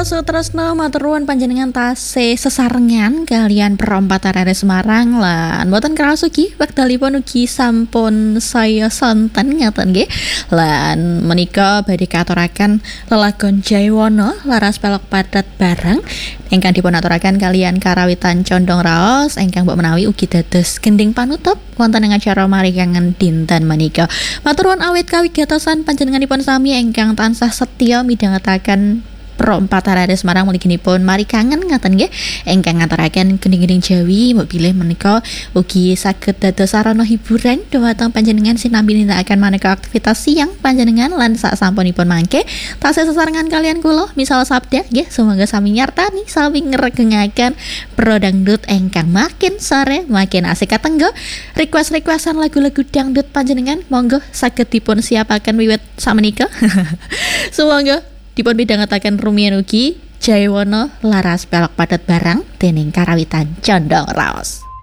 Sutresno matur nuwun panjenengan tasih sesarengan kalian perompat arek Semarang lan mboten kraos ugi wekdalipun ugi sampun saya sonten ngaten nggih. Lan menika badhe katuraken lelagon Jaywana laras pelok padat barang ingkang dipun aturaken kalian karawitan condong raos ingkang mbok menawi ugi dados gending panutup wonten ing acara marikangan dinten menika. Matur nuwun awit kawigatosan panjenenganipun sami ingkang tansah setya midhangetaken perompat arek Semarang mliginipun mari kangen ngaten nggih ingkang ngaturaken gending-gending Jawi mbok bilih menika ugi saged dados sarana hiburan dhumateng panjenengan sinambi nindakaken maneka aktivitas siang panjenengan lan sak sampunipun mangke tasih sesarengan kalian kula misal sabda nggih sumangga sami nyartani sami ngregengaken pro dangdut ingkang makin sore makin asik katenggo request-requestan lagu-lagu dangdut panjenengan monggo saged dipun siapaken wiwit samenika sumangga dipun midhangetaken rumiyin ugi Jaywana laras pelok padat barang dening karawitan condong raos.